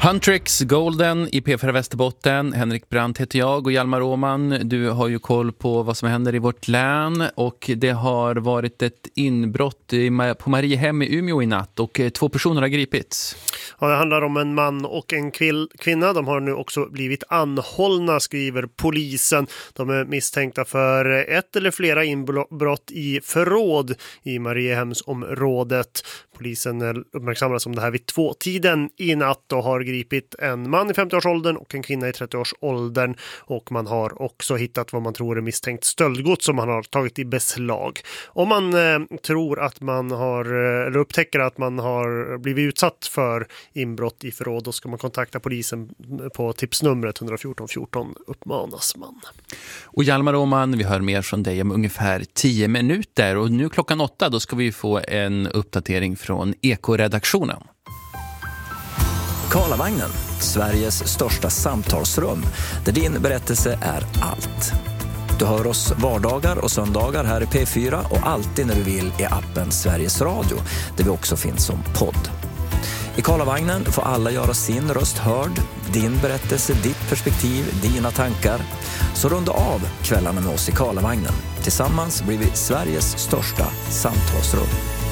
Huntrix Golden i P4 Västerbotten. Henrik Brandt heter jag och Hjalmar Åman. Du har ju koll på vad som händer i vårt län och det har varit ett inbrott på Mariehem i Umeå i natt och 2 personer har gripits. Ja, det handlar om en man och en kvinna. De har nu också blivit anhållna, skriver polisen. De är misstänkta för ett eller flera inbrott i förråd i Mariehemsområdet. Polisen uppmärksammades om det här vid 2-tiden i natt och har gripit en man i 50-årsåldern och en kvinna i 30-årsåldern. Och man har också hittat vad man tror är misstänkt stöldgods som man har tagit i beslag. Om man tror att man har, eller upptäcker att man har blivit utsatt för inbrott i förråd, då ska man kontakta polisen på tipsnumret 114 14 uppmanas man. Och Hjalmar Åman, vi hör mer från dig om ungefär 10 minuter och nu klockan 8 då ska vi få en uppdatering från Eko-redaktionen. Karlavagnen, Sveriges största samtalsrum, där din berättelse är allt. Du hör oss vardagar och söndagar här i P4 och alltid när du vill i appen Sveriges Radio, där vi också finns som podd. I Karlavagnen får alla göra sin röst hörd, din berättelse, ditt perspektiv, dina tankar. Så runda av kvällarna med oss i Karlavagnen. Tillsammans blir vi Sveriges största samtalsrum.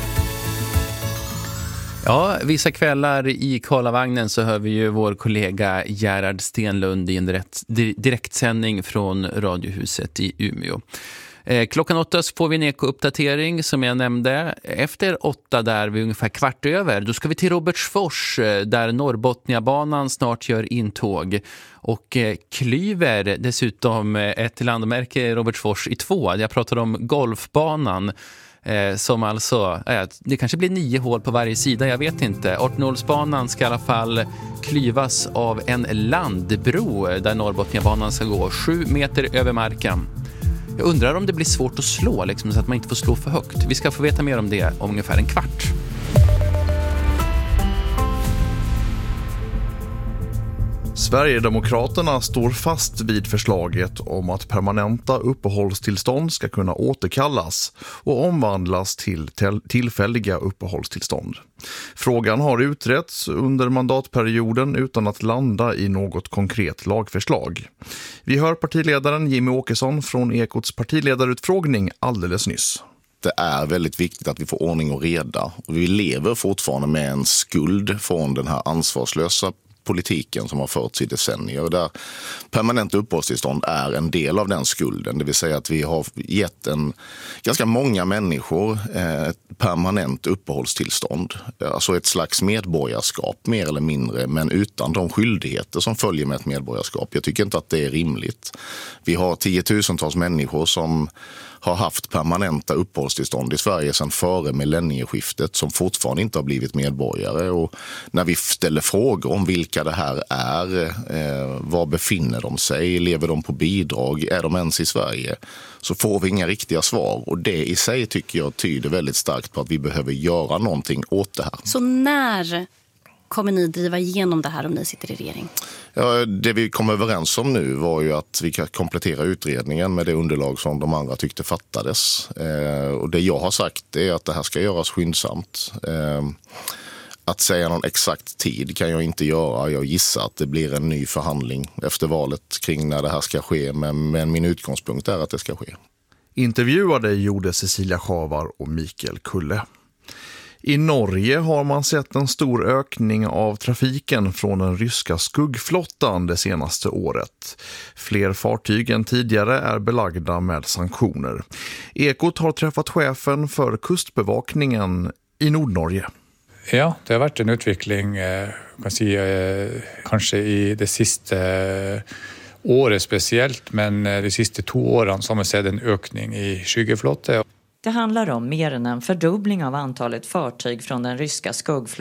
Ja, vissa kvällar i Karlavagnen så hör vi ju vår kollega Gerhard Stenlund i en direktsändning från Radiohuset i Umeå. Klockan 8 så får vi en eko-uppdatering som jag nämnde. Efter 8 där vid ungefär 15:15 då ska vi till Robertsfors där Norrbotniabanan snart gör intåg och klyver dessutom ett landmärke Robertsfors i 2. Jag pratade om golfbanan som alltså, det kanske blir 9 hål på varje sida, jag vet inte. 18-hålsbanan ska i alla fall klyvas av en landbro där Norrbotniabanan ska gå 7 meter över marken. Jag undrar om det blir svårt att slå liksom, så att man inte får slå för högt. Vi ska få veta mer om det om ungefär en kvart. Sverigedemokraterna står fast vid förslaget om att permanenta uppehållstillstånd ska kunna återkallas och omvandlas till tillfälliga uppehållstillstånd. Frågan har utretts under mandatperioden utan att landa i något konkret lagförslag. Vi hör partiledaren Jimmy Åkesson från Ekots partiledarutfrågning alldeles nyss. Det är väldigt viktigt att vi får ordning och reda. Och vi lever fortfarande med en skuld från den här ansvarslösa politiken som har förts i decennier, där permanent uppehållstillstånd är en del av den skulden. Det vill säga att vi har gett ganska många människor ett permanent uppehållstillstånd. Alltså ett slags medborgarskap mer eller mindre, men utan de skyldigheter som följer med ett medborgarskap. Jag tycker inte att det är rimligt. Vi har 10-tusentals människor som har haft permanenta uppehållstillstånd i Sverige sedan före millennieskiftet som fortfarande inte har blivit medborgare. Och när vi ställer frågor om vilka det här är, var befinner de sig, lever de på bidrag, är de ens i Sverige, så får vi inga riktiga svar. Och det i sig tycker jag tyder väldigt starkt på att vi behöver göra någonting åt det här. Så när kommer ni driva igenom det här om ni sitter i regering? Ja, det vi kom överens om nu var ju att vi kan komplettera utredningen med det underlag som de andra tyckte fattades. Och det jag har sagt är att det här ska göras skyndsamt. Att säga någon exakt tid kan jag inte göra. Jag gissar att det blir en ny förhandling efter valet kring när det här ska ske. Men min utgångspunkt är att det ska ske. Intervjuade gjorde Cecilia Schavar och Mikael Kulle. I Norge har man sett en stor ökning av trafiken från den ryska skuggflottan det senaste året. Fler fartyg än tidigare är belagda med sanktioner. Ekot har träffat chefen för kustbevakningen i Nordnorge. Ja, det har varit en utveckling kanske i det sista året speciellt, men de sista 2 åren så har man sett en ökning i skyggeflottan. Det handlar om mer än en fördubbling av antalet fartyg från den ryska skuggflottan.